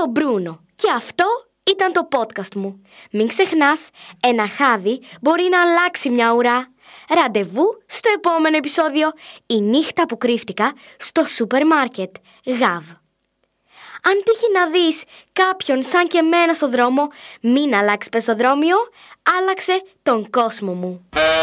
ο Μπρούνο και αυτό ήταν το podcast μου. Μην ξεχνάς, ένα χάδι μπορεί να αλλάξει μια ουρά. Ραντεβού στο επόμενο επεισόδιο, η νύχτα που κρύφτηκα στο σούπερ μάρκετ, ΓΑΒ. Αν τύχει να δεις κάποιον σαν και εμένα στο δρόμο, μην αλλάξεις πεζοδρόμιο, άλλαξε τον κόσμο μου.